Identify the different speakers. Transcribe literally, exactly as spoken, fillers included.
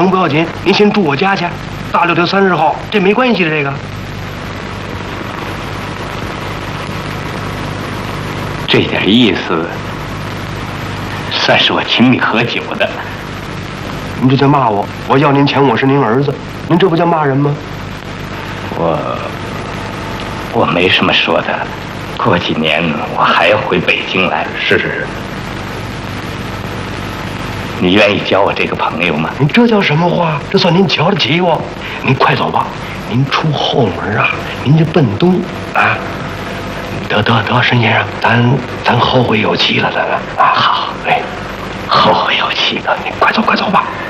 Speaker 1: 不要紧，您先住我家去。大六的三十号，这没关系的。这个，
Speaker 2: 这点意思，算是我请你喝酒的。
Speaker 1: 您这叫骂我？我要您钱，我是您儿子，您这不叫骂人吗？
Speaker 2: 我我没什么说的。过几年我还要回北京来。
Speaker 1: 是是是。
Speaker 2: 你愿意交我这个朋友吗？
Speaker 1: 您这叫什么话？这算您瞧得起我？您快走吧，您出后门啊，您就奔东啊。得得得，沈先生，咱咱后会有期了，咱们啊。
Speaker 2: 好，
Speaker 1: 哎，
Speaker 2: 后会有期。
Speaker 1: 您快走快走吧。